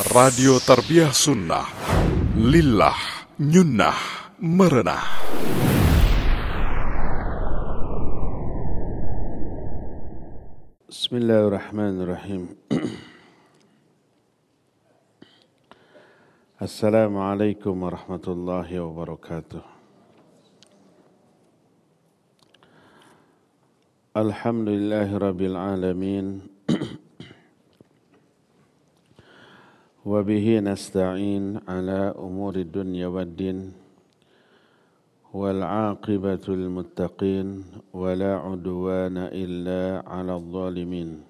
Radio Tarbiyah Sunnah Lillah Nyunnah Merenah. Bismillahirrahmanirrahim. Assalamualaikum warahmatullahi wabarakatuh. Alhamdulillahi rabbil alamin. Wabihi nasta'in ala umuri dunya waddin. Wal aqibatul muttaqin. Wala udwana illa ala zalimin.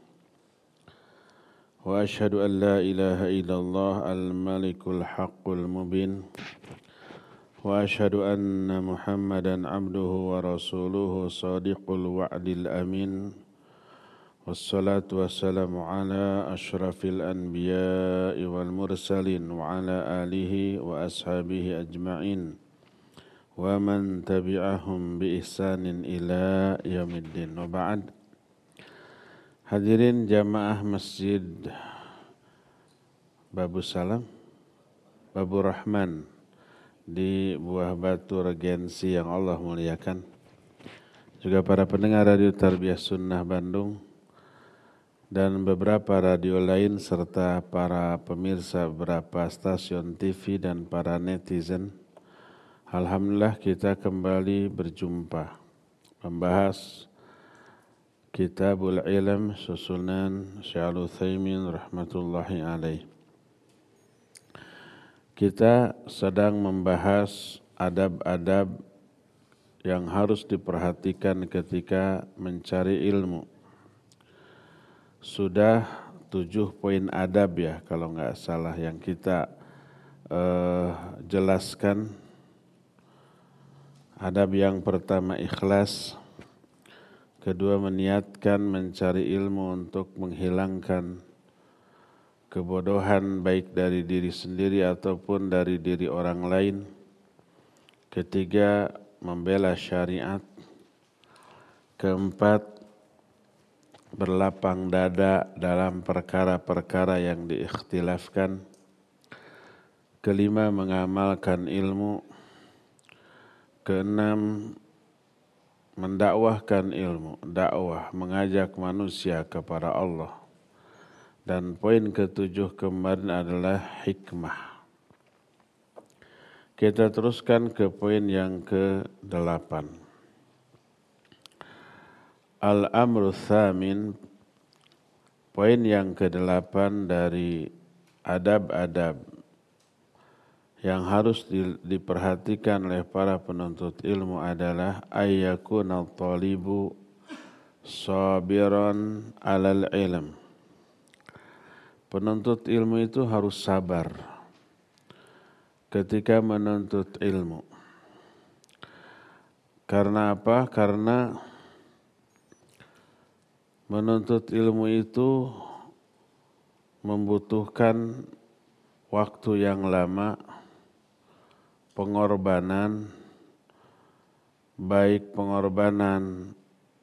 Wa ashhadu an la ilaha illallah al-malikul haqqul mubin. Wa ashhadu anna Muhammadan abduhu wa rasuluhu sadiqul wa'dil amin. Wassalatu wassalamu ala ashrafil anbiya'i wal mursalin wa ala alihi wa ashabihi ajma'in wa man tabi'ahum bi ihsanin ila yaumiddin. Wa ba'd. Hadirin jamaah Masjid Babu Salam, Babu Rahman di Buah Batu Regensi yang Allah muliakan. Juga para pendengar Radio Tarbiyah Sunnah Bandung dan beberapa radio lain serta para pemirsa beberapa stasiun TV dan para netizen. Alhamdulillah kita kembali berjumpa membahas Kitabul Ilm susunan Syekh Al-Utsaimin rahmatullahi alaih. Kita sedang membahas adab-adab yang harus diperhatikan ketika mencari ilmu. Sudah 7 poin adab ya kalau nggak salah yang kita jelaskan. Adab yang pertama ikhlas, kedua meniatkan mencari ilmu untuk menghilangkan kebodohan baik dari diri sendiri ataupun dari diri orang lain. Ketiga membela syariat. Keempat berlapang dada dalam perkara-perkara yang diikhtilafkan. Kelima, mengamalkan ilmu. Keenam, mendakwahkan ilmu, dakwah, mengajak manusia kepada Allah. Dan poin ketujuh kemarin adalah hikmah. Kita teruskan ke poin yang ke-8. Al-amru tsamin, poin yang ke-8 dari adab-adab yang harus diperhatikan oleh para penuntut ilmu adalah ayyakuna at-talibu sabiran 'alal ilm. Penuntut ilmu itu harus sabar ketika menuntut ilmu. Karena apa? Karena menuntut ilmu itu membutuhkan waktu yang lama, pengorbanan, baik pengorbanan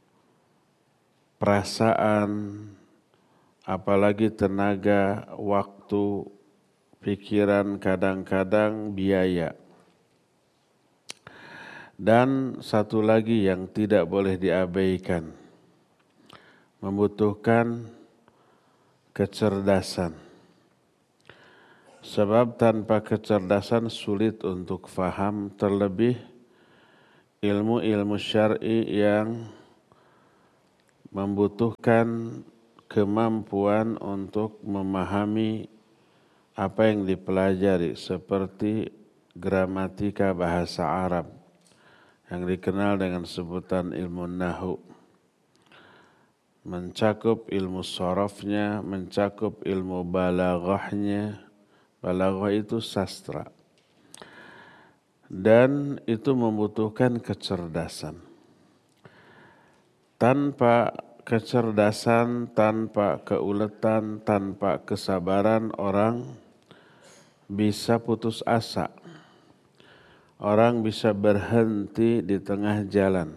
perasaan, apalagi tenaga, waktu, pikiran, kadang-kadang biaya. Dan satu lagi yang tidak boleh diabaikan, membutuhkan kecerdasan. Sebab tanpa kecerdasan sulit untuk faham, terlebih ilmu-ilmu syar'i yang membutuhkan kemampuan untuk memahami apa yang dipelajari seperti gramatika bahasa Arab yang dikenal dengan sebutan ilmu nahwu. Mencakup ilmu sharafnya, mencakup ilmu balaghahnya. Balaghah itu sastra. Dan itu membutuhkan kecerdasan. Tanpa kecerdasan, tanpa keuletan, tanpa kesabaran, orang bisa putus asa. Orang bisa berhenti di tengah jalan.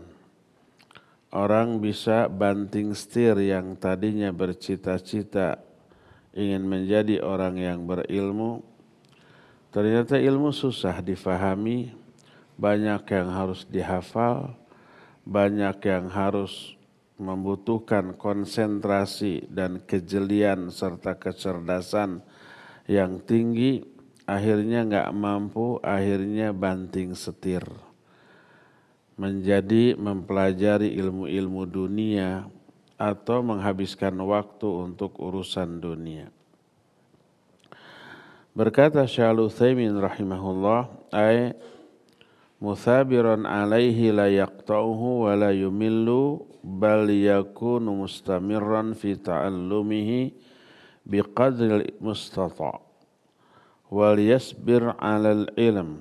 Orang bisa banting setir yang tadinya bercita-cita ingin menjadi orang yang berilmu, ternyata ilmu susah difahami, banyak yang harus dihafal, banyak yang harus membutuhkan konsentrasi dan kejelian serta kecerdasan yang tinggi, akhirnya nggak mampu, akhirnya banting setir. Menjadi mempelajari ilmu-ilmu dunia atau menghabiskan waktu untuk urusan dunia. Berkata Syekh Al-Utsaimin rahimahullah, ay muthabiran alaihi la yaqta'uhu wa la yumillu bal yakunu mustamirran fi ta'allumihi biqadri mustata' wal yasbir 'alal ilm.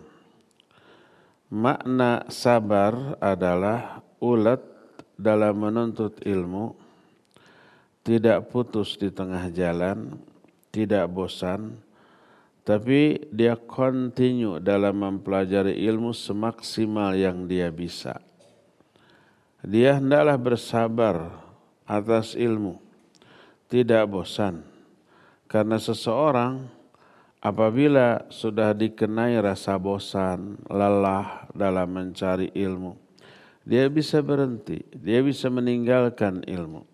Makna sabar adalah ulet dalam menuntut ilmu, tidak putus di tengah jalan, tidak bosan, tapi dia continue dalam mempelajari ilmu semaksimal yang dia bisa. Dia hendaklah bersabar atas ilmu, tidak bosan, karena seseorang apabila sudah dikenai rasa bosan, lelah dalam mencari ilmu, dia bisa berhenti, dia bisa meninggalkan ilmu.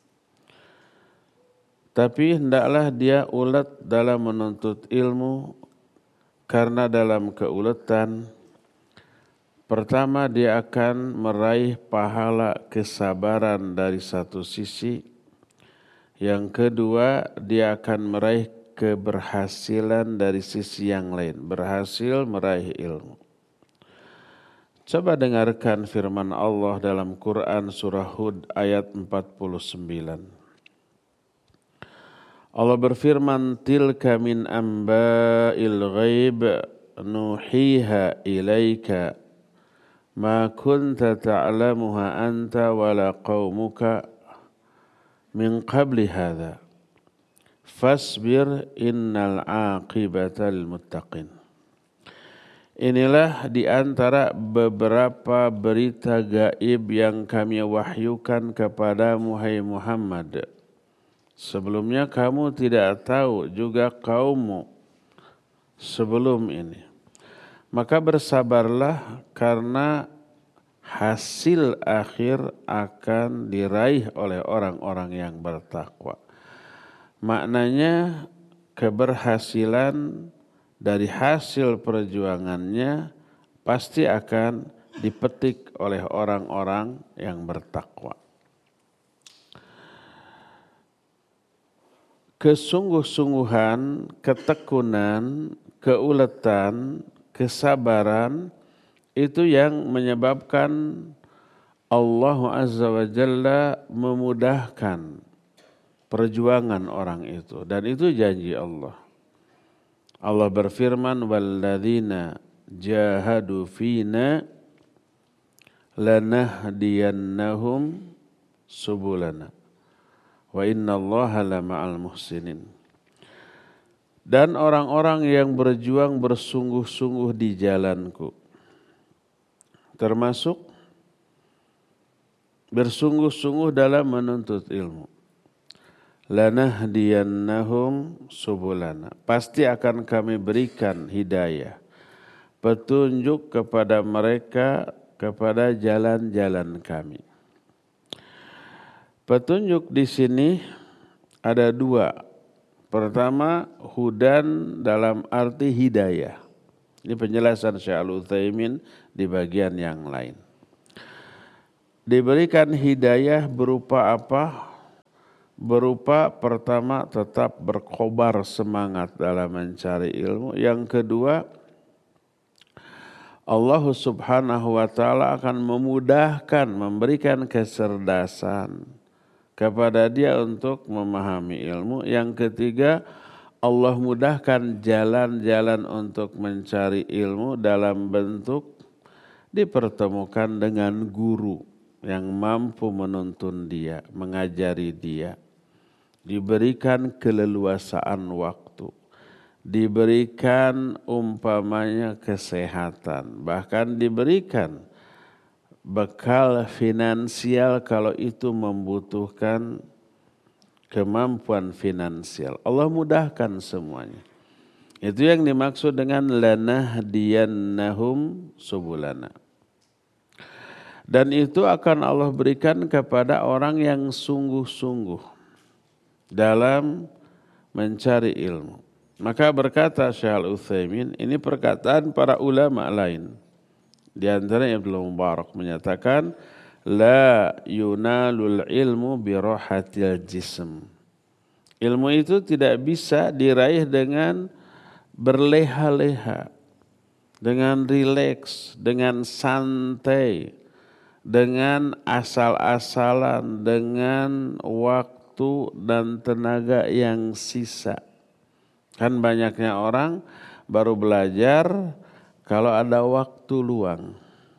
Tapi hendaklah dia ulet dalam menuntut ilmu, karena dalam keuletan, pertama dia akan meraih pahala kesabaran dari satu sisi, yang kedua dia akan meraih keberhasilan dari sisi yang lain, berhasil meraih ilmu. Coba dengarkan firman Allah dalam Quran surah Hud ayat 49. Allah berfirman, tilka min amba'il ghaib nuhiha ilaika ma kunta ta'lamuha anta wala qaumuka min qabli hadha. Fasbir innal aqibatal muttaqin. Inilah di antara beberapa berita gaib yang kami wahyukan kepadamu, hai Muhammad. Sebelumnya kamu tidak tahu, juga kaummu sebelum ini. Maka bersabarlah, karena hasil akhir akan diraih oleh orang-orang yang bertakwa. Maknanya keberhasilan dari hasil perjuangannya pasti akan dipetik oleh orang-orang yang bertakwa. Kesungguh-sungguhan, ketekunan, keuletan, kesabaran itu yang menyebabkan Allah Azza wa Jalla memudahkan perjuangan orang itu, dan itu janji Allah. Allah berfirman, walladzina jahadu fina lanahdiyannahum subulana wa innallaha lama'al muhsinin. Dan orang-orang yang berjuang bersungguh-sungguh di jalanku, termasuk bersungguh-sungguh dalam menuntut ilmu, lanahdiyannahum subulana, pasti akan kami berikan hidayah, petunjuk kepada mereka kepada jalan-jalan kami. Petunjuk di sini ada dua. Pertama, hudan dalam arti hidayah. Ini penjelasan Syekh Al-Utsaimin di bagian yang lain. Diberikan hidayah berupa apa? Berupa pertama tetap berkobar semangat dalam mencari ilmu. Yang kedua, Allah Subhanahu wa ta'ala akan memudahkan, memberikan kecerdasan kepada dia untuk memahami ilmu. Yang ketiga, Allah mudahkan jalan-jalan untuk mencari ilmu dalam bentuk dipertemukan dengan guru yang mampu menuntun dia, mengajari dia. Diberikan keleluasaan waktu, diberikan umpamanya kesehatan, bahkan diberikan bekal finansial kalau itu membutuhkan kemampuan finansial. Allah mudahkan semuanya. Itu yang dimaksud dengan lanahdiyannahum subulana. Dan itu akan Allah berikan kepada orang yang sungguh-sungguh dalam mencari ilmu. Maka berkata Syekh Al-Utsaimin, ini perkataan para ulama lain. Di antaranya Ibnu Mubarak menyatakan, la yunalul ilmu birohatil jism. Ilmu itu tidak bisa diraih dengan berleha-leha, dengan rileks, dengan santai, dengan asal-asalan, dengan waktu dan tenaga yang sisa. Kan banyaknya orang baru belajar kalau ada waktu luang.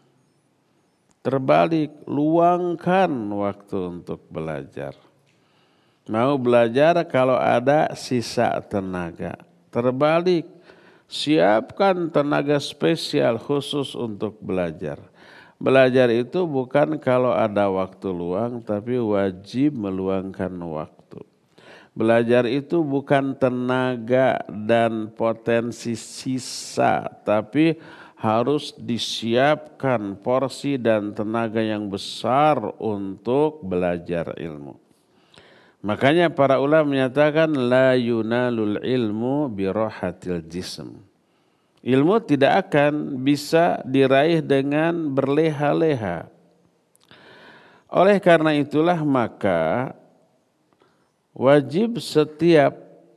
Terbalik, luangkan waktu untuk belajar. Mau belajar kalau ada sisa tenaga. Terbalik, siapkan tenaga spesial khusus untuk belajar. Belajar itu bukan kalau ada waktu luang, tapi wajib meluangkan waktu. Belajar itu bukan tenaga dan potensi sisa, tapi harus disiapkan porsi dan tenaga yang besar untuk belajar ilmu. Makanya para ulama menyatakan la yunalul ilmu birohatil jism. Ilmu tidak akan bisa diraih dengan berleha-leha. Oleh karena itulah maka wajib setiap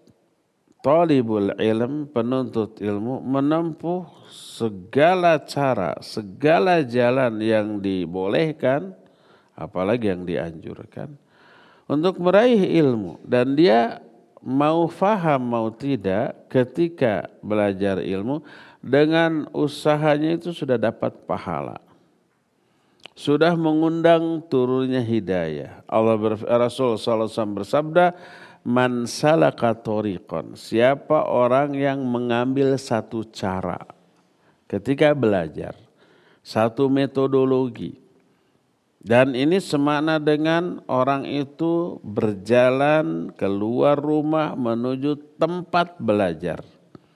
talibul ilm, penuntut ilmu, menempuh segala cara, segala jalan yang dibolehkan, apalagi yang dianjurkan, untuk meraih ilmu. Dan dia mau faham mau tidak, ketika belajar ilmu, dengan usahanya itu sudah dapat pahala. Sudah mengundang turunnya hidayah. Rasul SAW bersabda, man salaka tariqan, siapa orang yang mengambil satu cara ketika belajar, satu metodologi. Dan ini semakna dengan orang itu berjalan keluar rumah menuju tempat belajar.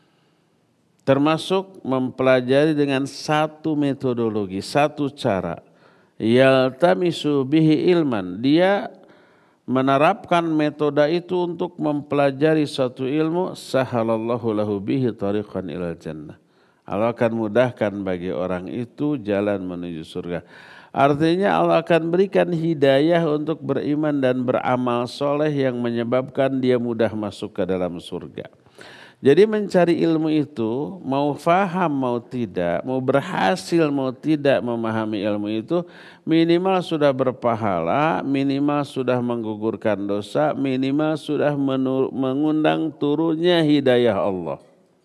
Termasuk mempelajari dengan satu metodologi, satu cara. Yaltamisu bihi ilman. Dia menerapkan metode itu untuk mempelajari satu ilmu. Sahalallahu lahu bihi tariqan ilal jannah. Allah akan mudahkan bagi orang itu jalan menuju surga. Artinya Allah akan berikan hidayah untuk beriman dan beramal soleh yang menyebabkan dia mudah masuk ke dalam surga. Jadi mencari ilmu itu, mau faham mau tidak, mau berhasil mau tidak memahami ilmu itu, minimal sudah berpahala, minimal sudah menggugurkan dosa, minimal sudah mengundang turunnya hidayah Allah.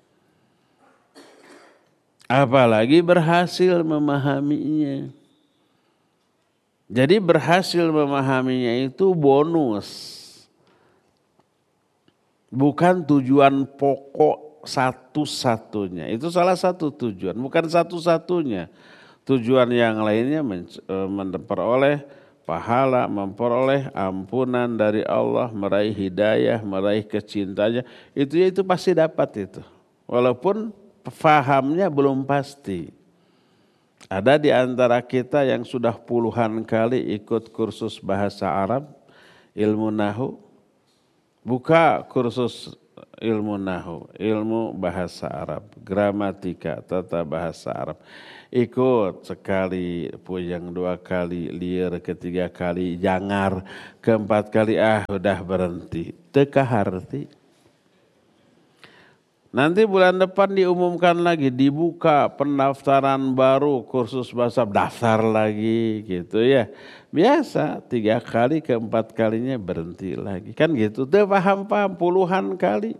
Apalagi berhasil memahaminya. Jadi berhasil memahaminya itu bonus. Bukan tujuan pokok satu-satunya. Itu salah satu tujuan, bukan satu-satunya. Tujuan yang lainnya memperoleh pahala, memperoleh ampunan dari Allah, meraih hidayah, meraih kecintanya. Itu pasti dapat itu. Walaupun fahamnya belum pasti. Ada di antara kita yang sudah puluhan kali ikut kursus bahasa Arab, ilmu nahu. Buka kursus ilmu nahu, ilmu bahasa Arab, gramatika, tata bahasa Arab. Ikut sekali, puyeng dua kali, liar ketiga kali, jangar, keempat kali, udah berhenti. Teka harti. Nanti bulan depan diumumkan lagi, dibuka pendaftaran baru kursus bahasa, daftar lagi gitu ya. Biasa 3 kali, keempat kalinya berhenti lagi. Kan gitu, udah paham-paham puluhan kali.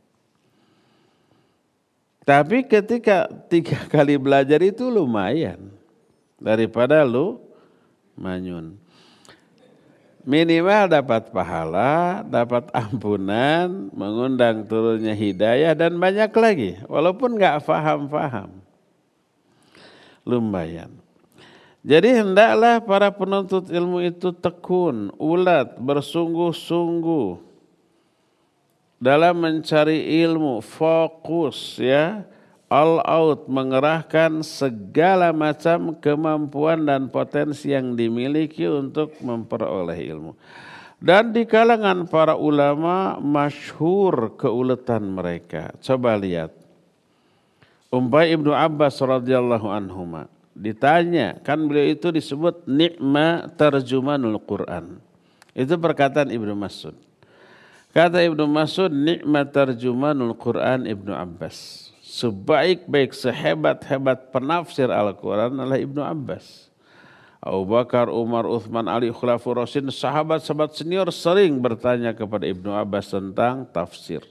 Tapi ketika 3 kali belajar itu lumayan. Daripada lu manyun. Minimal dapat pahala, dapat ampunan, mengundang turunnya hidayah dan banyak lagi. Walaupun gak faham-faham. Lumayan. Jadi hendaklah para penuntut ilmu itu tekun, ulat, bersungguh-sungguh dalam mencari ilmu, fokus ya, all out, mengerahkan segala macam kemampuan dan potensi yang dimiliki untuk memperoleh ilmu. Dan di kalangan para ulama masyhur keuletan mereka. Coba lihat. Umpay Ibnu Abbas radhiyallahu anhuma. Ditanya, kan beliau itu disebut ni'ma tarjumanul Quran. Itu perkataan Ibnu Mas'ud. Kata Ibnu Mas'ud, ni'ma tarjumanul Quran Ibnu Abbas. Sebaik-baik, sehebat-hebat penafsir Al-Quran adalah Ibnu Abbas. Abu Bakar, Umar, Uthman, Ali, Khulafaur Rasyidin, sahabat-sahabat senior sering bertanya kepada Ibnu Abbas tentang tafsir.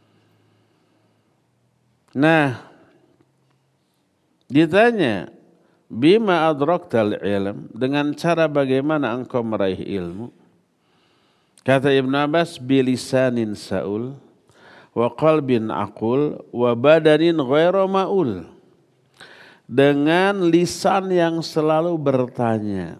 Nah, ditanya, bima adraktal ilm, dengan cara bagaimana engkau meraih ilmu? Kata Ibnu Abbas, bilisanin saul, wa qalbin aqul, wa badanin ghairu ma'ul. Dengan lisan yang selalu bertanya.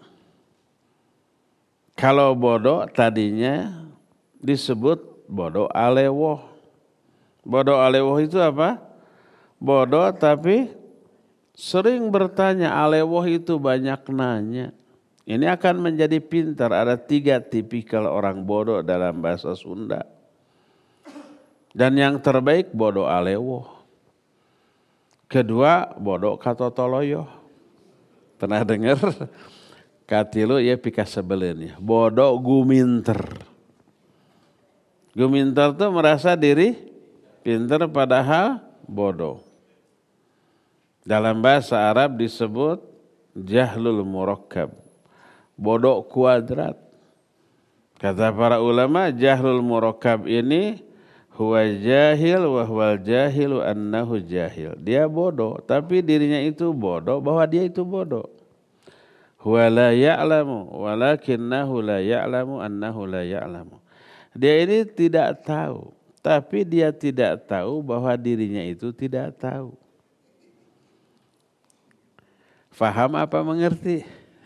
Kalau bodoh tadinya disebut bodoh alewoh. Bodoh alewoh itu apa? Bodoh tapi sering bertanya, alewoh itu banyak nanya. Ini akan menjadi pintar. Ada 3 tipikal orang bodoh dalam bahasa Sunda. Dan yang terbaik bodoh alewoh. Kedua, bodoh katotoloyo. Pernah dengar? Katilu ya pika sebelin ya. Bodoh guminter. Guminter itu merasa diri pintar padahal bodoh. Dalam bahasa Arab disebut jahlul murakkab. Bodoh kuadrat. Kata para ulama, jahlul murakkab ini huwa jahil wa huwal jahilu annahu jahil. Dia bodoh, tapi dirinya itu bodoh bahwa dia itu bodoh. Huwa la ya'lamu walakinnahu la ya'lamu annahu la ya'lamu. Dia ini tidak tahu, tapi dia tidak tahu bahwa dirinya itu tidak tahu. Faham apa mengerti?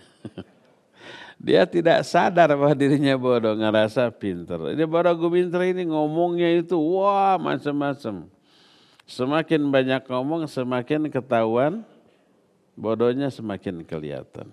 Dia tidak sadar bahwa dirinya bodoh, ngerasa pintar. Ini bodoh guminter ini ngomongnya itu wah macam-macam. Semakin banyak ngomong semakin ketahuan, bodohnya semakin kelihatan.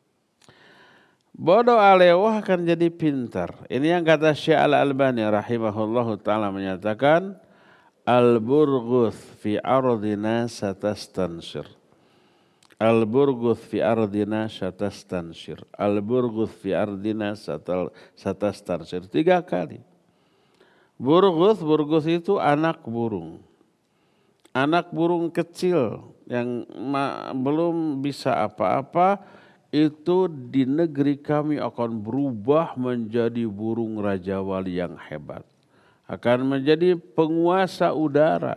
Bodoh alewah akan jadi pintar. Ini yang kata Syekh Al-Albani rahimahullahu ta'ala menyatakan, al-burghuth fi ardina satastanshir. Al-burghuth fi ardina satastanshir. Al-burghuth fi ardina satastanshir. 3 kali. Burghuth itu anak burung. Anak burung kecil yang belum bisa apa-apa, itu di negeri kami akan berubah menjadi burung Raja Wali yang hebat. Akan menjadi penguasa udara.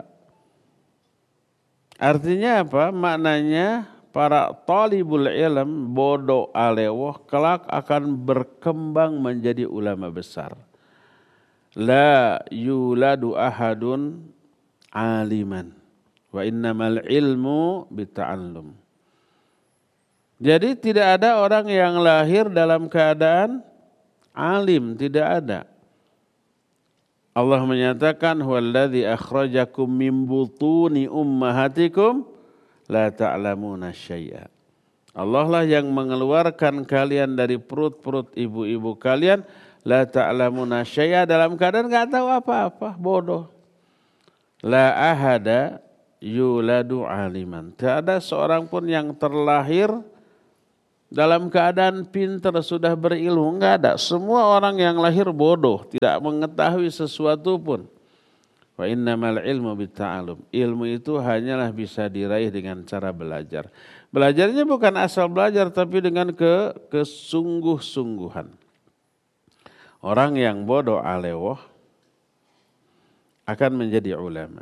Artinya apa? Maknanya para talibul ilm, bodoh alewoh, kelak akan berkembang menjadi ulama besar. La yuladu ahadun aliman. Wa innamal ilmu bita'allum. Jadi tidak ada orang yang lahir dalam keadaan alim, tidak ada. Allah menyatakan, huwallazi akhrajakum min butuni ummahatikum la ta'lamuna syai'a. Allah lah yang mengeluarkan kalian dari perut-perut ibu-ibu kalian, la ta'lamuna syai'a, dalam keadaan enggak tahu apa-apa, bodoh. La ahada yuladu aliman. Tidak ada seorang pun yang terlahir dalam keadaan pintar sudah berilmu, enggak ada. Semua orang yang lahir bodoh, tidak mengetahui sesuatu pun. Wa innamal ilmu bitta'allum. Ilmu itu hanyalah bisa diraih dengan cara belajar. Belajarnya bukan asal belajar, tapi dengan kesungguh-sungguhan. Orang yang bodoh alewoh akan menjadi ulama.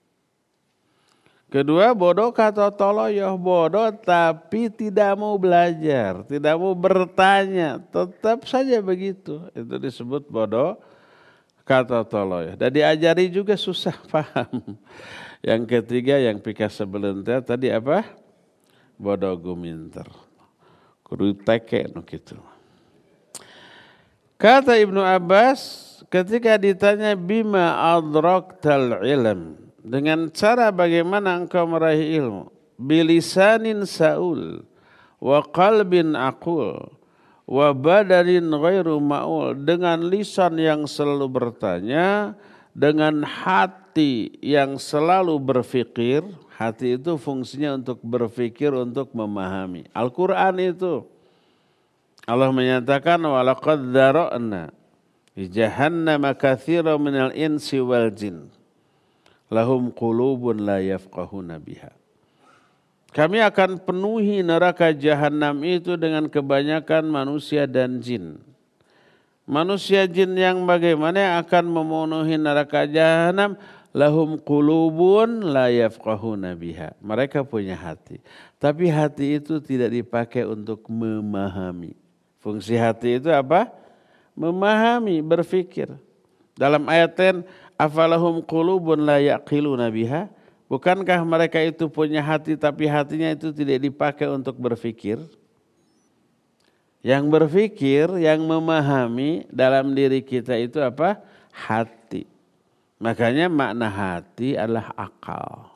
Kedua, bodoh katotoloyoh, bodoh tapi tidak mau belajar, tidak mau bertanya, tetap saja begitu. Itu disebut bodoh katotoloyoh. Dan diajari juga susah paham. Yang ketiga yang pika sebelentia tadi apa? Bodoh guminter. kudu teke nu kitu. Kata Ibnu Abbas ketika ditanya bima adraktal ilm, dengan cara bagaimana engkau meraih ilmu, bilisanin saul wa qalbin aqul wa badanin ghairu ma'ul, dengan lisan yang selalu bertanya, dengan hati yang selalu berfikir. Hati itu fungsinya untuk berfikir, untuk memahami. Al-Quran itu Allah menyatakan walaqad dzara'na li jahannama katsiran minal insi wal jin lahum qulubun la yafqahuna biha. Kami akan penuhi neraka jahanam itu dengan kebanyakan manusia dan jin. Manusia jin yang bagaimana yang akan memenuhi neraka jahanam? Lahum qulubun la yafqahuna biha. Mereka punya hati, tapi hati itu tidak dipakai untuk memahami. Fungsi hati itu apa? Memahami, berfikir. Dalam ayat lain, afalahum qulubun la yaqiluna biha. Bukankah mereka itu punya hati tapi hatinya itu tidak dipakai untuk berfikir? Yang berfikir, yang memahami dalam diri kita itu apa? Hati. Makanya makna hati adalah akal.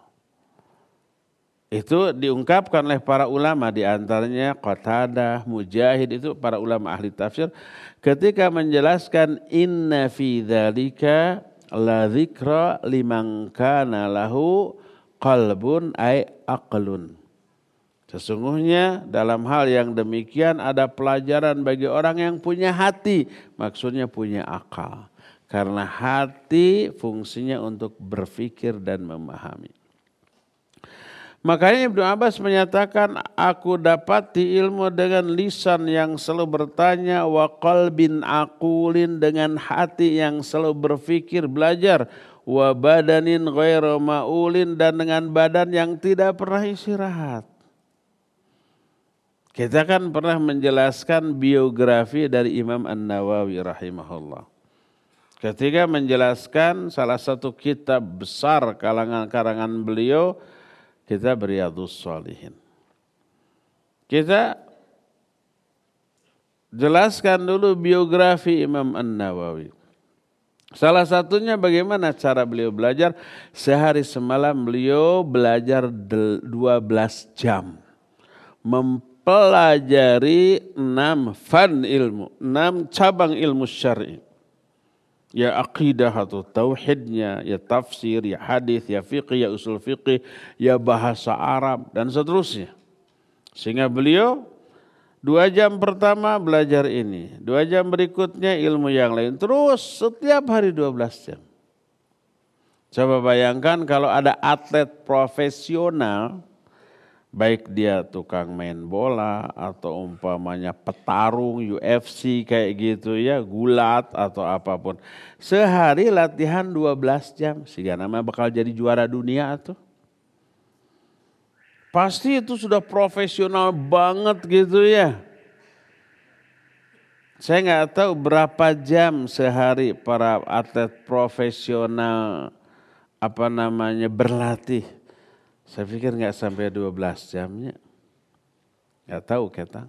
Itu diungkapkan oleh para ulama, di antaranya Qatadah, Mujahid, itu para ulama ahli tafsir ketika menjelaskan inna fi dzalika la dzikra liman kana lahu qalbun ay aqlun. Sesungguhnya dalam hal yang demikian ada pelajaran bagi orang yang punya hati, maksudnya punya akal. Karena hati fungsinya untuk berfikir dan memahami. Makanya Ibnu Abbas menyatakan, aku dapati ilmu dengan lisan yang selalu bertanya, wa qalbin aqulin, dengan hati yang selalu berfikir, belajar, wa badanin ghairu ma'ulin, dan dengan badan yang tidak pernah istirahat. Kita kan pernah menjelaskan biografi dari Imam An-Nawawi rahimahullah. Ketika menjelaskan salah satu kitab besar karangan beliau, kitab Riyadhus Shalihin. Kita jelaskan dulu biografi Imam An-Nawawi. Salah satunya bagaimana cara beliau belajar. Sehari semalam beliau belajar 12 jam. Mempelajari 6 fan ilmu, 6 cabang ilmu syar'i. Ya aqidah atau tauhidnya, ya tafsir, ya hadis, ya fiqih, ya usul fiqih, ya bahasa Arab, dan seterusnya. Sehingga beliau 2 jam pertama belajar ini, 2 jam berikutnya ilmu yang lain. Terus setiap hari 12 jam. Coba bayangkan kalau ada atlet profesional, baik dia tukang main bola atau umpamanya petarung UFC kayak gitu ya, gulat atau apapun. Sehari latihan 12 jam, sehingga nama bakal jadi juara dunia tuh. Pasti itu sudah profesional banget gitu ya. Saya nggak tahu berapa jam sehari para atlet profesional berlatih. Saya pikir nggak sampai 12 jamnya. Nggak tahu kita.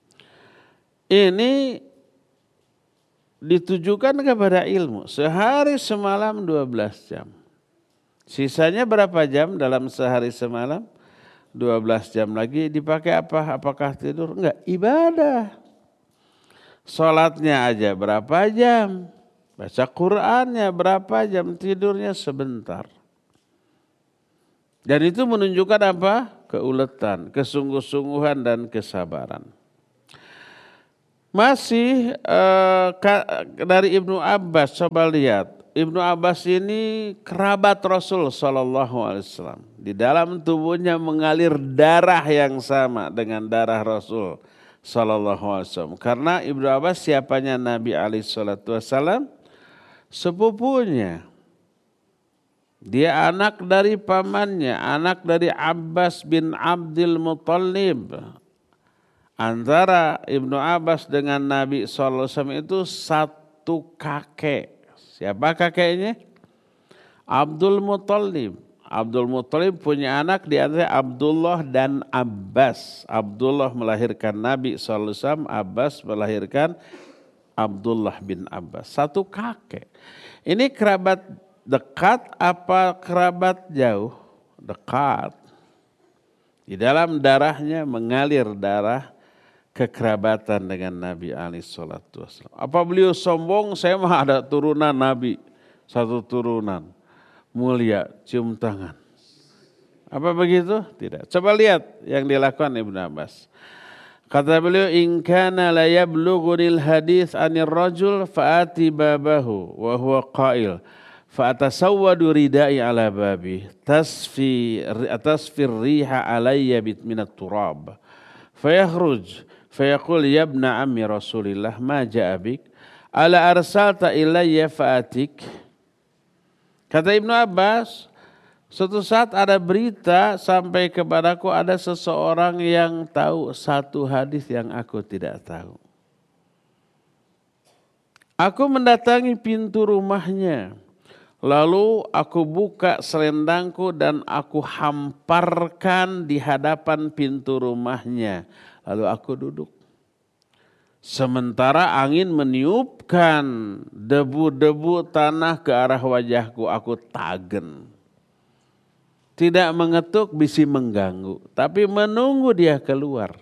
Ini ditujukan kepada ilmu. Sehari semalam 12 jam. Sisanya berapa jam dalam sehari semalam? 12 jam lagi dipakai apa? Apakah tidur? Enggak, ibadah. Sholatnya aja berapa jam? Baca Qur'annya berapa jam? Tidurnya sebentar. Dan itu menunjukkan apa? Keuletan, kesungguh-sungguhan dan kesabaran. Masih dari Ibnu Abbas, coba lihat. Ibnu Abbas ini kerabat Rasul SAW. Di dalam tubuhnya mengalir darah yang sama dengan darah Rasul SAW. Karena Ibnu Abbas siapanya Nabi SAW? Sepupunya. Dia anak dari pamannya, anak dari Abbas bin Abdul Muttalib. Antara Ibnu Abbas dengan Nabi SAW itu satu kakek. Siapa kakeknya? Abdul Muttalib. Abdul Muthalib punya anak di antara Abdullah dan Abbas. Abdullah melahirkan Nabi SAW, Abbas melahirkan Abdullah bin Abbas. Satu kakek. Ini kerabat dekat apa kerabat jauh? Dekat. Di dalam darahnya mengalir darah kekerabatan dengan Nabi SAW. Apa beliau sombong? Saya mah ada turunan Nabi. Satu turunan. Mulia, cium tangan. Apa begitu? Tidak. Coba lihat yang dilakukan Ibnu Abbas. Kata beliau, in kana la yablughunil hadits anir rajul fa'ati babahu wa huwa qail fa'atasawwadu ridai ala babi tasfi riha alayya minat turab fayakhruj fayaqul ya ibna ammi Rasulillah ma ja'a bik ala arsalta ilayya fa'atik. Kata Ibnu Abbas, suatu saat ada berita sampai kepadaku ada seseorang yang tahu satu hadis yang aku tidak tahu. Aku mendatangi pintu rumahnya. Lalu aku buka selendangku dan aku hamparkan di hadapan pintu rumahnya. Lalu aku duduk. Sementara angin meniupkan debu-debu tanah ke arah wajahku, aku tagen. Tidak mengetuk bisi mengganggu, tapi menunggu dia keluar.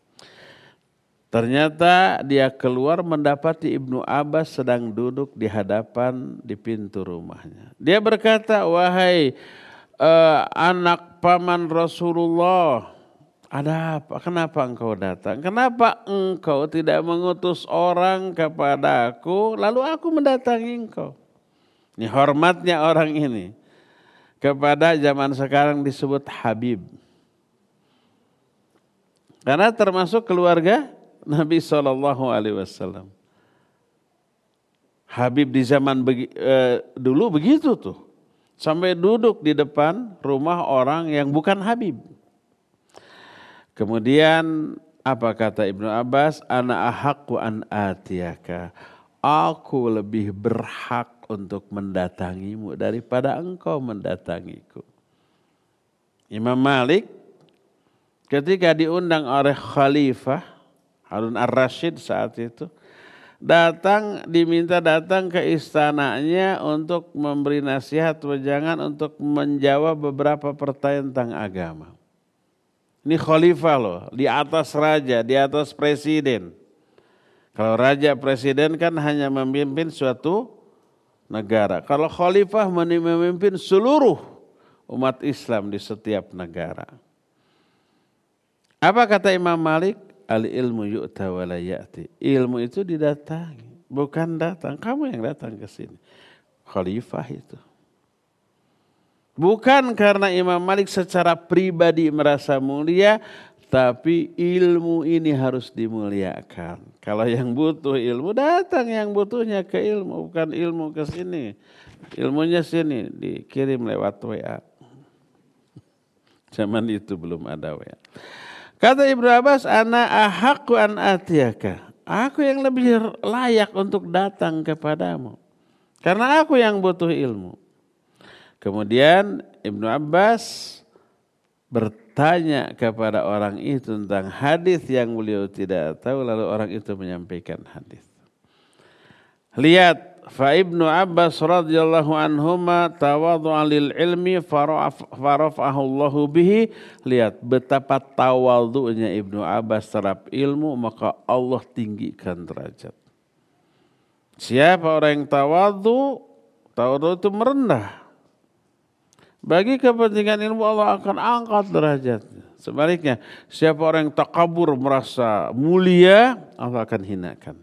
Ternyata dia keluar mendapati Ibnu Abbas sedang duduk di hadapan di pintu rumahnya. Dia berkata, wahai anak paman Rasulullah, ada apa? Kenapa engkau datang? Kenapa engkau tidak mengutus orang kepada aku, lalu aku mendatangi engkau? Ini hormatnya orang ini. Kepada zaman sekarang disebut Habib. Karena termasuk keluarga Nabi SAW. Habib di zaman dulu begitu tuh. Sampai duduk di depan rumah orang yang bukan Habib. Kemudian apa kata Ibnu Abbas? Ana ahaqqu an atiyaka. Aku lebih berhak untuk mendatangimu daripada engkau mendatangiku. Imam Malik ketika diundang oleh Khalifah Harun ar-Rasyid saat itu, diminta datang ke istananya untuk memberi nasihat wejangan untuk menjawab beberapa pertanyaan tentang agama. Ini Khalifah loh, di atas raja, di atas presiden. Kalau raja presiden kan hanya memimpin suatu negara. Kalau khalifah memimpin seluruh umat Islam di setiap negara. Apa kata Imam Malik? Al ilmu yu'ta wa la ya'ti. Ilmu itu didatangi, bukan datang. Kamu yang datang ke sini. Khalifah itu. Bukan karena Imam Malik secara pribadi merasa mulia, tapi ilmu ini harus dimuliakan. Kalau yang butuh ilmu, datang yang butuhnya ke ilmu. Bukan ilmu ke sini. Ilmunya sini, dikirim lewat WA. Zaman itu belum ada WA. Kata Ibnu Abbas, ana ahaqqu an atiyaka. Aku yang lebih layak untuk datang kepadamu. Karena aku yang butuh ilmu. Kemudian Ibnu Abbas bertanya kepada orang itu tentang hadis yang beliau tidak tahu, lalu orang itu menyampaikan hadis. Lihat, fa Ibnu Abbas radhiyallahu anhuma tawadhu'a lil ilmi farafa'ahu Allahu bihi. Lihat betapa tawadhu'nya Ibnu Abbas terhadap ilmu, maka Allah tinggikan derajat. Siapa orang yang tawadhu? Tawadhu itu merendah. Bagi kepentingan ilmu Allah akan angkat derajatnya. Sebaliknya, siapa orang yang takabur merasa mulia, Allah akan hinakan.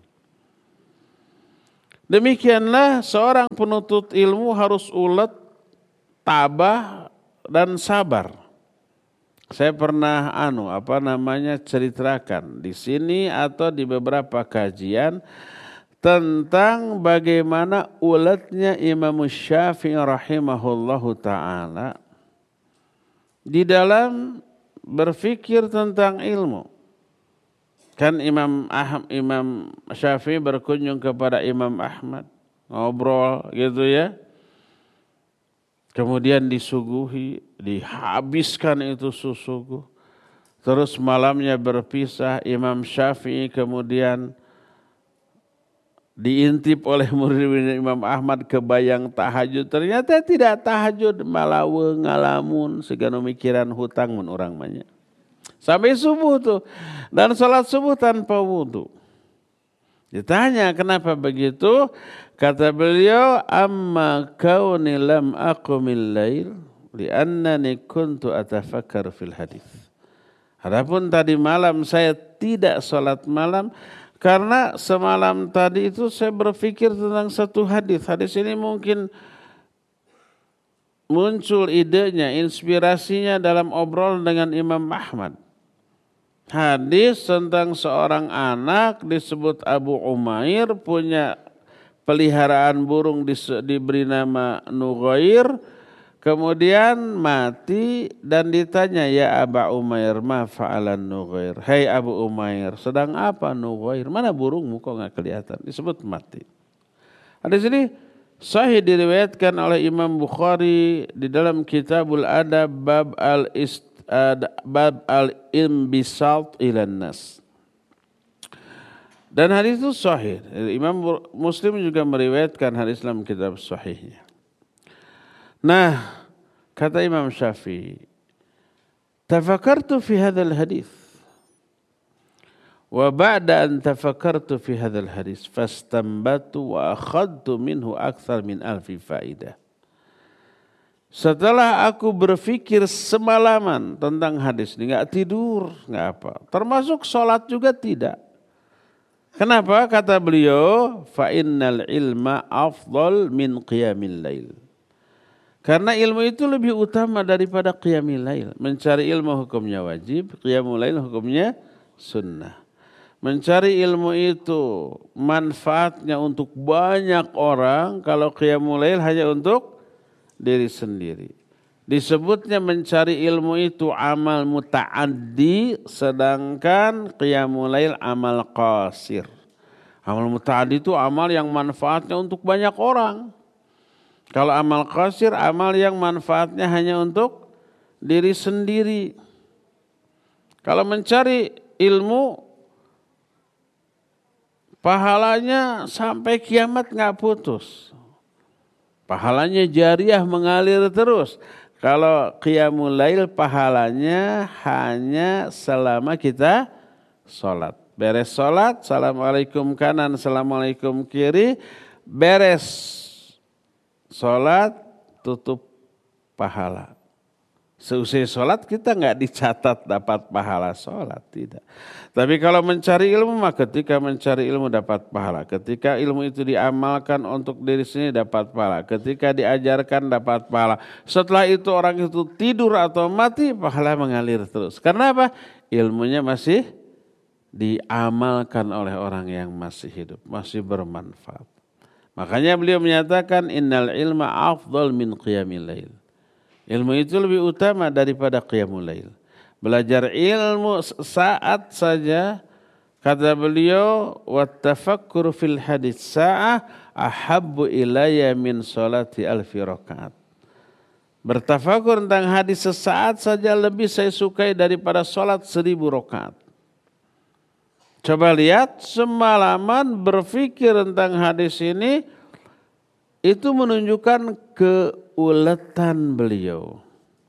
Demikianlah seorang penuntut ilmu harus ulet, tabah, dan sabar. Saya pernah ceritakan di sini atau di beberapa kajian tentang bagaimana uletnya Imam Syafi'i rahimahullahu ta'ala di dalam berfikir tentang ilmu. Kan Imam Syafi'i berkunjung kepada Imam Ahmad, ngobrol gitu ya. kemudian disuguhi, dihabiskan itu susuguh. Terus malamnya berpisah, Imam Syafi'i kemudian diintip oleh murid Imam Ahmad kebayang tahajud. Ternyata tidak tahajud, malah ngalamun segala mikiran hutang mun orang banyak. Sampai subuh tuh. Dan salat subuh tanpa wudu. Ditanya kenapa begitu? Kata beliau, amma kauni lam aqumil lail li'annani kuntu atafakkar fil hadis. Adapun tadi malam saya tidak salat malam karena semalam tadi itu saya berpikir tentang satu hadis. Hadis ini mungkin muncul idenya, inspirasinya dalam obrolan dengan Imam Ahmad. Hadis tentang seorang anak disebut Abu Umair punya peliharaan burung diberi nama Nughair. Kemudian mati dan ditanya, ya Aba Umair, ma fa'alan Nughair. Hai Abu Umair, sedang apa Nughair? Mana burungmu kok nggak kelihatan? Disebut mati. Hadis ini sahih diriwayatkan oleh Imam Bukhari di dalam Kitabul Adab bab al-imbisat ilan nas. Dan hadis itu sahih. Imam Muslim juga meriwayatkan hadis dalam kitab sahihnya. Nah, kata Imam Syafi'i, tafakartu fi hadzal hadis. Wa ba'da an tafakartu fi hadzal hadis fastambatu wa akhadtu minhu akthar min alfi faidah. Setelah aku berpikir semalaman tentang hadis ini, enggak tidur, enggak apa. Termasuk salat juga tidak. Kenapa? Kata beliau, fa innal ilma afdal min qiyamil lail. Karena ilmu itu lebih utama daripada qiyamul lail. Mencari ilmu hukumnya wajib, qiyamul lail hukumnya sunnah. Mencari ilmu itu manfaatnya untuk banyak orang, kalau qiyamul lail hanya untuk diri sendiri. Disebutnya mencari ilmu itu amal muta'addi, sedangkan qiyamul lail amal qasir. Amal muta'addi itu amal yang manfaatnya untuk banyak orang. Kalau amal qasir, amal yang manfaatnya hanya untuk diri sendiri. Kalau mencari ilmu, pahalanya sampai kiamat nggak putus. Pahalanya jariah mengalir terus. Kalau qiyamul lail pahalanya hanya selama kita sholat. Beres sholat, assalamualaikum kanan, assalamualaikum kiri, beres sholat, tutup pahala. Seusai sholat kita nggak dicatat dapat pahala sholat, tidak. Tapi kalau mencari ilmu, maka ketika mencari ilmu dapat pahala. Ketika ilmu itu diamalkan untuk diri sendiri dapat pahala. Ketika diajarkan dapat pahala. Setelah itu orang itu tidur atau mati, pahala mengalir terus. Karena apa? Ilmunya masih diamalkan oleh orang yang masih hidup, masih bermanfaat. Makanya beliau menyatakan innal ilma afdal min qiyamil lail. Ilmu itu lebih utama daripada qiyamul lail. Belajar ilmu saat saja, kata beliau, wattafakkur fil hadits sa'ah ahabbu ilayya min salati alfi rakaat. Bertafakur tentang hadis sesaat saja lebih saya sukai daripada salat 1000 rakaat. Coba lihat, semalaman berpikir tentang hadis ini, itu menunjukkan keuletan beliau.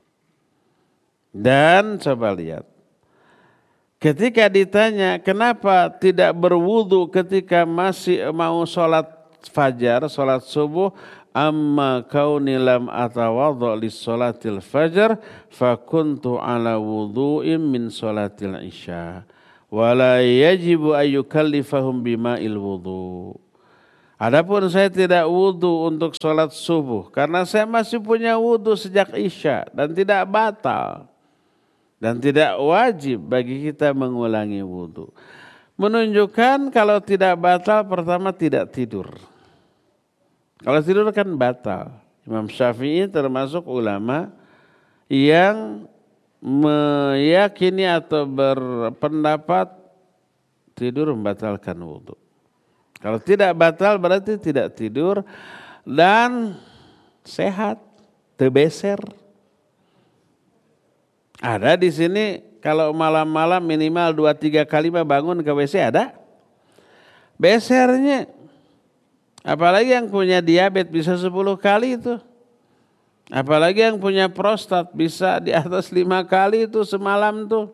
Dan coba lihat, ketika ditanya kenapa tidak berwudu ketika masih mau sholat fajar, sholat subuh, amma kauni lam atawadha li sholatil fajar, fakuntu ala wudu'im min sholatil isya. Wala yajibu ayyukallifahum bima'il wudu. Adapun saya tidak wudu untuk sholat subuh karena saya masih punya wudu sejak isya dan tidak batal dan tidak wajib bagi kita mengulangi wudu. Menunjukkan kalau tidak batal, pertama tidak tidur. Kalau tidur kan batal. Imam Syafi'i termasuk ulama yang meyakini atau berpendapat tidur membatalkan wudu. Kalau tidak batal berarti tidak tidur dan sehat, tebeser. Ada di sini kalau malam-malam minimal 2-3 kali bangun ke WC ada? Besernya. Apalagi yang punya diabetes bisa 10 kali itu. Apalagi yang punya prostat bisa di atas 5 kali itu semalam tuh.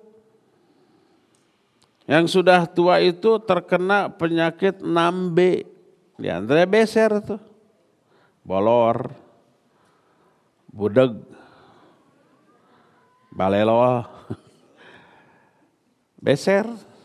Yang sudah tua itu terkena penyakit 6B. Di antara beser tuh. Bolor, budeg, balelo, beser,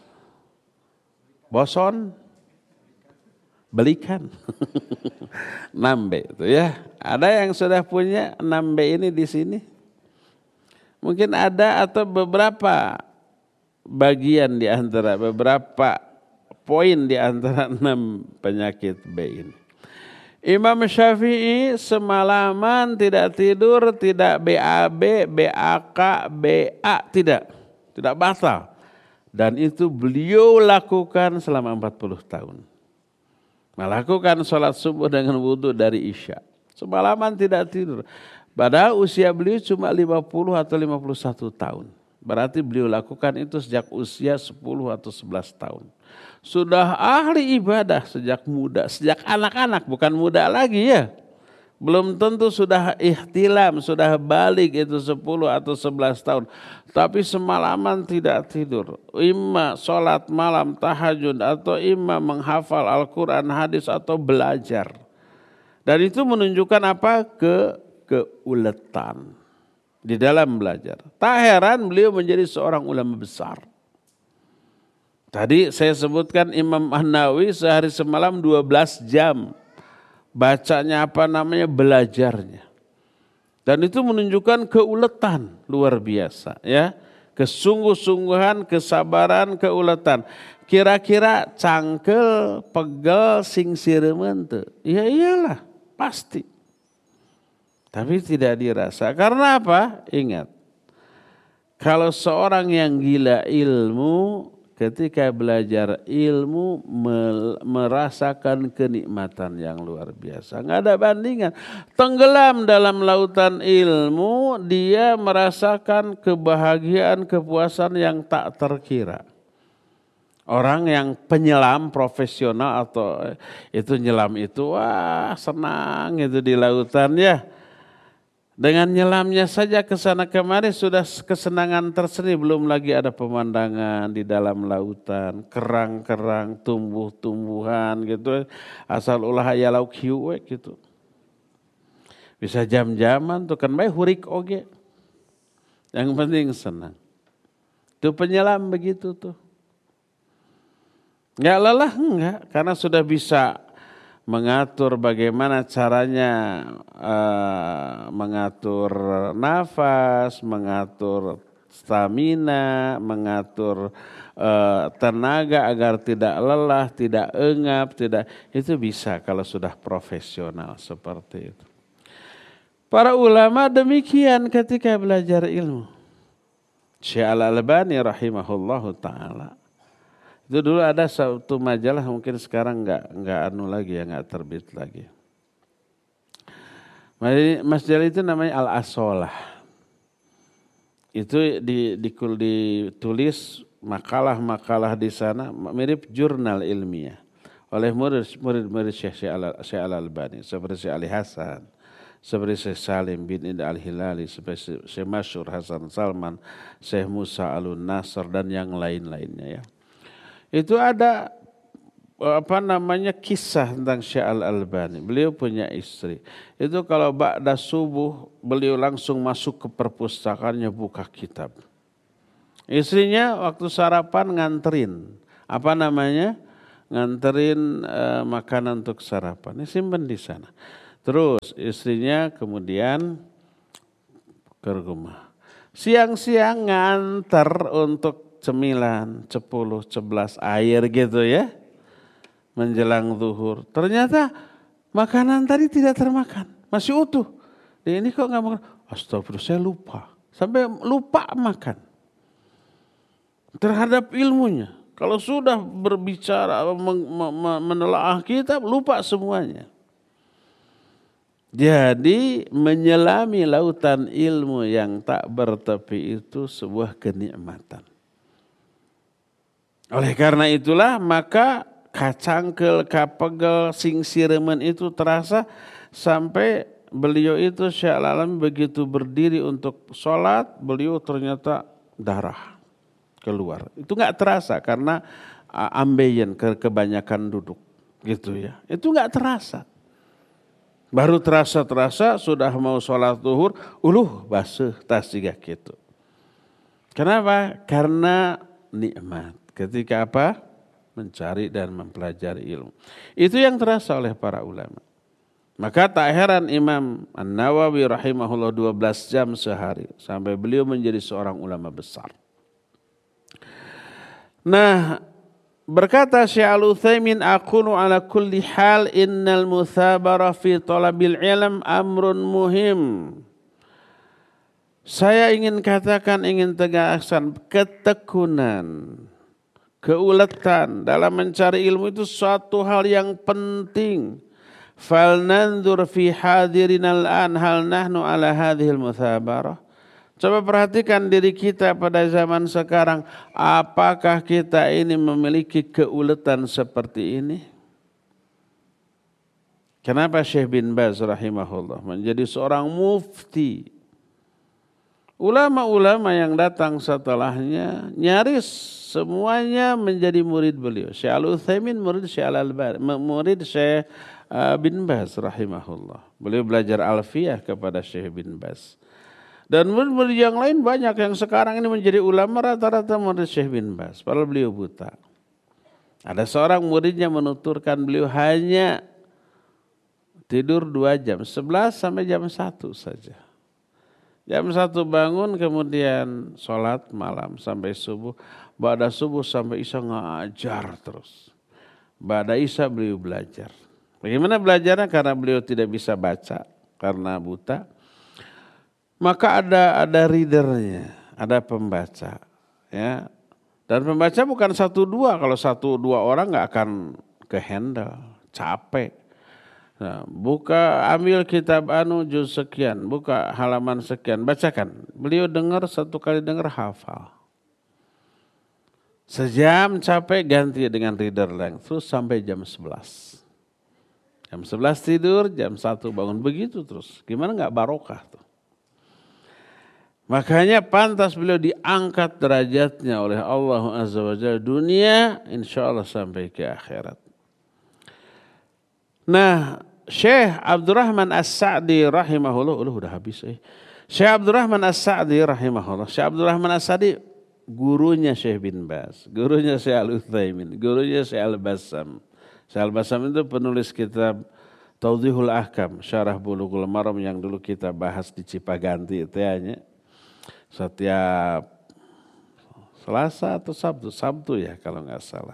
boson, belikan. 6B itu ya. Ada yang sudah punya 6B ini di sini? Mungkin ada atau beberapa bagian di antara beberapa poin di antara 6 penyakit B ini. Imam Syafi'i semalaman tidak tidur, tidak BAB, BAK, BA, tidak batal. Dan itu beliau lakukan selama 40 tahun. Melakukan sholat subuh dengan wudhu dari Isya. Semalaman tidak tidur. Padahal usia beliau cuma 50 atau 51 tahun. Berarti beliau lakukan itu sejak usia 10 atau 11 tahun. Sudah ahli ibadah sejak muda, sejak anak-anak, bukan muda lagi ya. Belum tentu sudah ihtilam, sudah balik itu 10 atau 11 tahun. Tapi semalaman tidak tidur. Imma sholat malam tahajud atau imma menghafal Al-Quran, hadis atau belajar. Dan itu menunjukkan apa? Keuletan di dalam belajar. Tak heran beliau menjadi seorang ulama besar. Tadi saya sebutkan Imam An-Nawawi sehari semalam 12 jam. Bacanya apa namanya? Belajarnya. Dan itu menunjukkan keuletan luar biasa ya. Kesungguh-sungguhan, kesabaran, keuletan. Kira-kira cangkel, pegel, sing siremen teu? Ya iyalah, pasti. Tapi tidak dirasa. Karena apa? Ingat. Kalau seorang yang gila ilmu, ketika belajar ilmu merasakan kenikmatan yang luar biasa. Nggak ada bandingan. Tenggelam dalam lautan ilmu, dia merasakan kebahagiaan, kepuasan yang tak terkira. Orang yang penyelam profesional atau itu nyelam itu, wah senang itu di lautan ya. Dengan nyelamnya saja ke sana kemari sudah kesenangan tersendiri, belum lagi ada pemandangan di dalam lautan, kerang-kerang, tumbuh-tumbuhan gitu. Asal ulah aya lauk hiu gitu. Bisa jam-jaman tuh kan bae hurik oge. Yang penting senang. Itu penyelam begitu tuh. Enggak lelah enggak, karena sudah bisa mengatur bagaimana caranya mengatur nafas, mengatur stamina, mengatur tenaga agar tidak lelah, tidak engap, itu bisa kalau sudah profesional seperti itu. Para ulama demikian ketika belajar ilmu. Syekh Al-Albani rahimahullahu taala. Itu dulu ada satu majalah, mungkin sekarang enggak lagi ya, enggak terbit lagi. Majalah itu namanya Al-Asolah. Itu ditulis makalah-makalah di sana mirip jurnal ilmiah oleh murid-murid Syekh Al-Albani seperti Syekh Ali Hasan, seperti Syekh Salim bin Ida Al-Hilali, seperti Syekh Masyur Hasan Salman, Syekh Musa Al-Nasr dan yang lain-lainnya ya. Itu ada kisah tentang Syekh Al-Albani. Beliau punya istri. Itu kalau ba'da subuh beliau langsung masuk ke perpustakaannya buka kitab. Istrinya waktu sarapan nganterin. Nganterin makanan untuk sarapan. Simpan di sana. Terus istrinya kemudian ke rumah. Siang-siang nganter untuk cemilan, 10, 11 air gitu ya. Menjelang zuhur. Ternyata makanan tadi tidak termakan. Masih utuh. Ini kok gak makan? Astagfirullah, saya lupa. Sampai lupa makan. Terhadap ilmunya. Kalau sudah berbicara, menelaah kitab, lupa semuanya. Jadi menyelami lautan ilmu yang tak bertepi itu sebuah kenikmatan. Oleh karena itulah maka kacangkel, kapegel, singsiremen itu terasa sampai beliau itu Syekh Al-Albani begitu berdiri untuk sholat, beliau ternyata darah keluar. Itu nggak terasa karena ambeien kebanyakan duduk gitu ya. Itu nggak terasa. Baru terasa sudah mau sholat zuhur, basuh tas juga gitu. Kenapa? Karena nikmat. Ketika apa? Mencari dan mempelajari ilmu. Itu yang terasa oleh para ulama. Maka tak heran Imam An-Nawawi rahimahullah 12 jam sehari. Sampai beliau menjadi seorang ulama besar. Nah, berkata Syekh Al-Utsaimin, aqulu ala kulli hal innal muthabara fi talabil ilm amrun muhim. Saya ingin katakan, ingin tegaskan, ketekunan, keuletan dalam mencari ilmu itu suatu hal yang penting. Fal nanzur fi hadirinal an hal nahnu ala hadhil muthabarah. Coba perhatikan diri kita pada zaman sekarang. Apakah kita ini memiliki keuletan seperti ini? Kenapa Syekh bin Baz rahimahullah menjadi seorang mufti? Ulama-ulama yang datang setelahnya nyaris semuanya menjadi murid beliau. Syekh Al-Utsaimin murid Syekh Al-Albani, murid Syekh bin Baz rahimahullah. Beliau belajar alfiyah kepada Syekh bin Baz. Dan murid-murid yang lain banyak yang sekarang ini menjadi ulama rata-rata murid Syekh bin Baz. Padahal beliau buta. Ada seorang muridnya menuturkan beliau hanya tidur 2 jam. 11 sampai jam 1 saja. Jam 1 bangun kemudian sholat malam sampai subuh. Ba'da subuh sampai isya ngajar terus. Ba'da isya beliau belajar. Bagaimana belajarnya? Karena beliau tidak bisa baca karena buta. Maka ada readernya, ada pembaca, ya. Dan pembaca bukan 1-2, kalau 1-2 orang nggak akan ke handle, capek. Nah, ambil kitab juz sekian, buka halaman sekian, bacakan. Beliau dengar 1 kali dengar hafal. Sejam capek ganti dengan reader lain, terus sampai jam 11. Jam 11 tidur, jam 1 bangun, begitu terus. Gimana nggak barokah tuh? Makanya pantas beliau diangkat derajatnya oleh Allah Azza wa Jalla dunia, insya Allah sampai ke akhirat. Nah, Syekh Abdurrahman As-Sa'di rahimahullah, udah habis. Syekh Abdurrahman As-Sa'di rahimahullah. Syekh Abdurrahman As-Sa'di gurunya Syekh bin Baz, gurunya Syekh Al-Utsaimin, gurunya Syekh Al-Bassam. Syekh Al-Bassam itu penulis kitab Tawdihul Ahkam, Syarah Bulughul Maram yang dulu kita bahas di Cipaganti itu ya. Setiap Selasa atau Sabtu ya kalau nggak salah.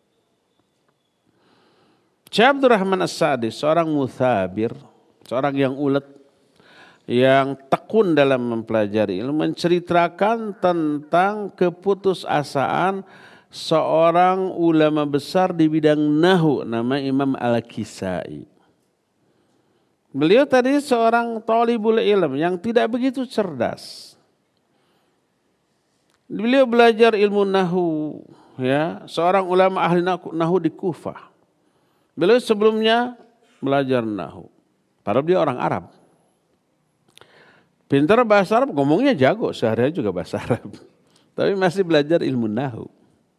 Syekh Abdurrahman As-Sa'di seorang muthabir, seorang yang ulet, yang tekun dalam mempelajari ilmu, menceritakan tentang keputusasaan seorang ulama besar di bidang nahwu, nama Imam Al-Kisai. Beliau tadi seorang thalibul ilm yang tidak begitu cerdas. Beliau belajar ilmu nahwu, ya, seorang ulama ahli nahwu di Kufah. Beliau sebelumnya belajar nahwu. Padahal dia orang Arab. Pintar bahasa Arab, ngomongnya jago, sehari-hari juga bahasa Arab. Tapi masih belajar ilmu nahwu.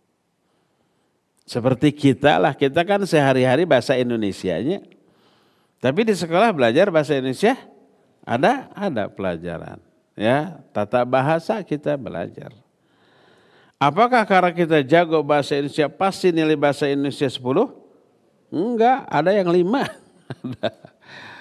Seperti kita lah, kita kan sehari-hari bahasa Indonesianya. Tapi di sekolah belajar bahasa Indonesia ada pelajaran. Ya, tata bahasa kita belajar. Apakah karena kita jago bahasa Indonesia pasti nilai bahasa Indonesia 10? Enggak, ada yang 5.